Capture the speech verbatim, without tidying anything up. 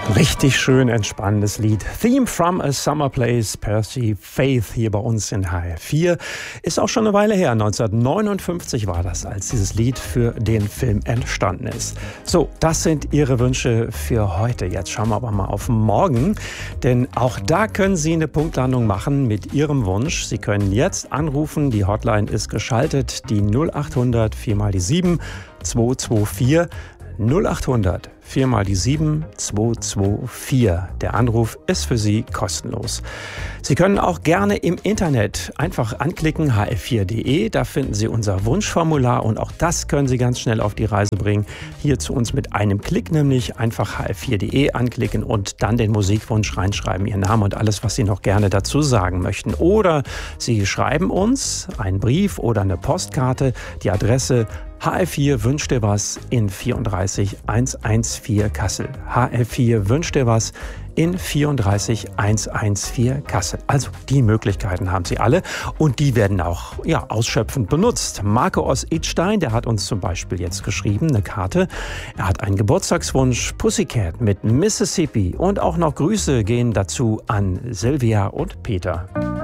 Richtig schön entspannendes Lied. Theme from a Summer Place, Percy Faith hier bei uns in H R vier. Ist auch schon eine Weile her, neunzehnhundertneunundfünfzig war das, als dieses Lied für den Film entstanden ist. So, das sind Ihre Wünsche für heute. Jetzt schauen wir aber mal auf morgen, denn auch da können Sie eine Punktlandung machen mit Ihrem Wunsch. Sie können jetzt anrufen, die Hotline ist geschaltet, die null achthundert vier mal die sieben zwei zwei vier. null achthundert vier mal die sieben zwei zwei vier. Der Anruf ist für Sie kostenlos. Sie können auch gerne im Internet einfach anklicken h f vier punkt d e. Da finden Sie unser Wunschformular und auch das können Sie ganz schnell auf die Reise bringen. Hier zu uns mit einem Klick, nämlich einfach h f vier punkt d e anklicken und dann den Musikwunsch reinschreiben, Ihren Namen und alles, was Sie noch gerne dazu sagen möchten. Oder Sie schreiben uns einen Brief oder eine Postkarte, die Adresse H F vier wünscht dir was in vierunddreißig hundertvierzehn Kassel. H F vier wünscht dir was in vierunddreißig hundertvierzehn Kassel. Also die Möglichkeiten haben Sie alle und die werden auch ja, ausschöpfend benutzt. Marco aus Idstein, der hat uns zum Beispiel jetzt geschrieben, eine Karte. Er hat einen Geburtstagswunsch, Pussycat mit Mississippi und auch noch Grüße gehen dazu an Silvia und Peter.